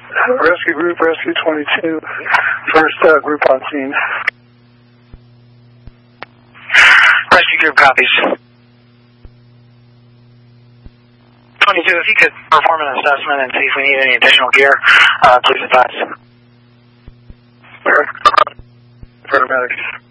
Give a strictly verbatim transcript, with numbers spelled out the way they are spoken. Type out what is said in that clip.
Rescue group, Rescue twenty-two, first uh, group on scene. Rescue group copies. twenty-two, if you could perform an assessment and see if we need any additional gear, uh, please advise. Paramedics.